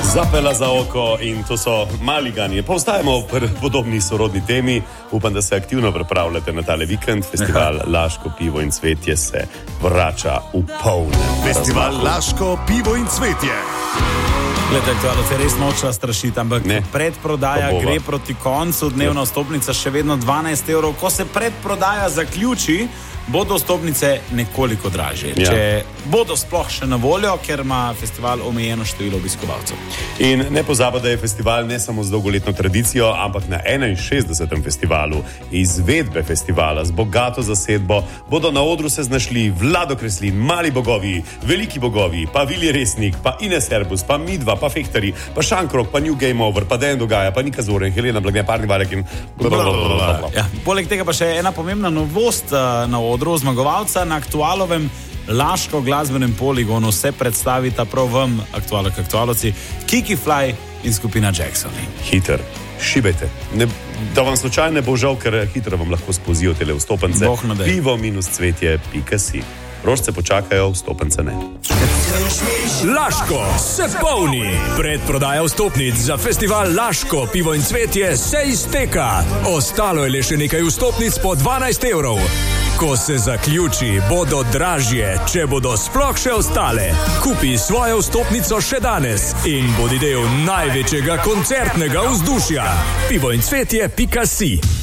Zapela za oko in to so Maligani. Pa ostajamo v podobni sorodni temi. Upam, da se aktivno pripravljate na tale vikend. Festival Laško, pivo in cvetje se vrača v polnem. Festival Laško, pivo in cvetje. Glede, aktualno se res noča strašiti, ampak predprodaja gre proti koncu, dnevna vstopnica še vedno 12 evrov. Ko se predprodaja zaključi, bodo vstopnice nekoliko dražje. Ja. Če bodo sploh še na voljo, ker ima festival omejeno število obiskovalcev. In ne pozaba, da je festival ne samo z dolgoletno tradicijo, ampak na 61. festivalu izvedbe festivala z bogato zasedbo bodo na odru se znašli Vlado Kreslin, Mali bogovi, Veliki bogovi, pa Vili Resnik, pa Ines Herbus, pa Midva, pa Fehtari, pa Šankrok, pa New Game Over, pa Dejan Dogaja, pa Nika Zoren, Helena Blagnja, Parni Varek in ja, poleg tega pa še ena pomembna novost na odru zmagovalca na aktualovem Laško glasbenem poligonu se predstavita prav vam, aktualovci, Kiki Fly in skupina Jacksoni. Hiter, šibajte. Da vam slučajno ne bo žal, ker hitro vam lahko spozijo tele vstopence. pivo-cvetje.si. Rožce počakajo, vstopence ne. Laško se polni. Predprodaja vstopnic za festival Laško, pivo in cvetje se izteka. Ostalo je le še nekaj vstopnic po 12 evrov. Ko se zaključi, bodo dražje, če bodo sploh še ostale. Kupi svojo vstopnico še danes in bodi del največjega koncertnega vzdušja. pivoincvetje.si